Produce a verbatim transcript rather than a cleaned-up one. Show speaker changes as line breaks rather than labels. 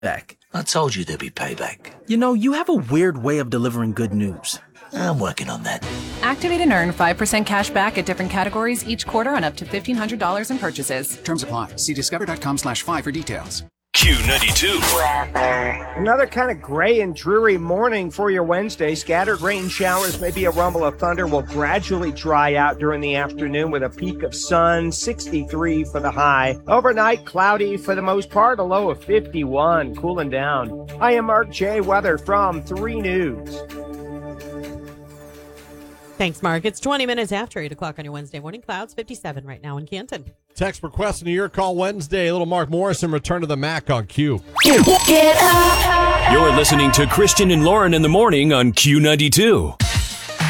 Back.
I told you there'd be payback.
You know, you have a weird way of delivering good news.
I'm working on that.
Activate and earn five percent cash back at different categories each quarter on up to fifteen hundred dollars in purchases.
Terms apply. See discover.com slash five for details.
Q ninety-two.
Another kind of gray and dreary morning for your Wednesday. Scattered rain showers, maybe a rumble of thunder will gradually dry out during the afternoon with a peak of sun, sixty-three for the high. Overnight, cloudy for the most part, a low of fifty-one, cooling down. I am Mark J. Weather from three News.
Thanks, Mark. It's twenty minutes after eight o'clock on your Wednesday morning. Clouds fifty-seven right now in Canton.
Text request in your call Wednesday. Little Mark Morrison, Return to the Mac on Q.
You're listening to Christian and Lauren in the morning on Q ninety-two.